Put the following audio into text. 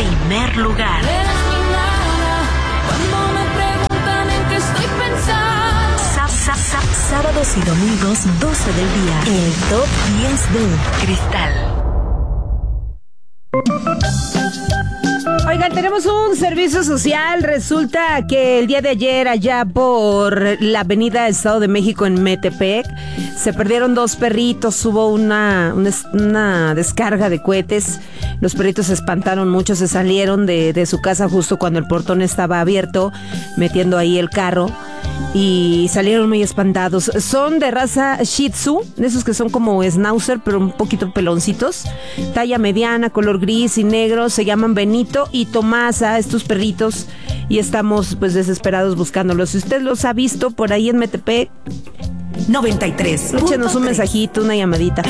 primer lugar. Eres mi nada cuando me preguntan en qué estoy pensando. Sábados y domingos, 12 del día. El Top 10 de Cristal. Oigan, tenemos un servicio social. Resulta que el día de ayer, allá por la avenida Estado de México en Metepec, se perdieron 2 perritos. Hubo una descarga de cohetes. Los perritos se espantaron mucho, se salieron de su casa justo cuando el portón estaba abierto, metiendo ahí el carro. Y salieron muy espantados. Son de raza Shih Tzu, de esos que son como Schnauzer, pero un poquito peloncitos. Talla mediana, color gris y negro. Se llaman Benito y Tomasa, estos perritos. Y estamos pues desesperados buscándolos. Si usted los ha visto por ahí en Metepec, 93. échenos un mensajito, una llamadita.